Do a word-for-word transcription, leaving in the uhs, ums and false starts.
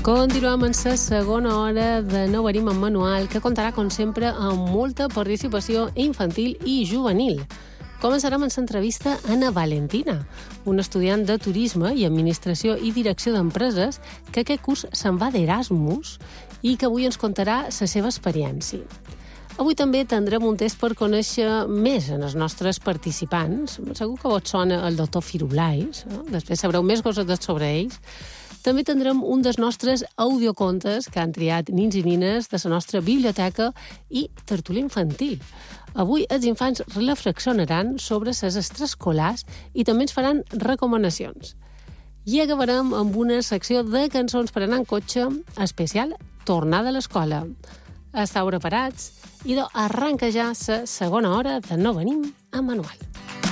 Continuem en la segona hora de No venim en manual, que comptarà, com sempre, amb molta participació infantil i juvenil. Començarem amb l'entrevista a Ana Valentina, una estudiant de Turisme i Administració i Direcció d'Empreses que aquest curs se'n va d'Erasmus i que avui ens contarà la seva experiència. Avui també tindrem un test per conèixer més en els nostres participants. Segur que vos sona el doctor Firulais, no? Després sabreu més coses sobre ells. També tindrem un dels nostres audiocontes que han triat nins i nines de la nostra biblioteca i tertúlia infantil. Avui els infants reflexionaran sobre les extraescolars i també ens faran recomanacions. I acabarem amb una secció de cançons per anar en cotxe especial Tornada a l'escola. Estau preparats? I doncs arranca ja la segona hora de No venim en manual.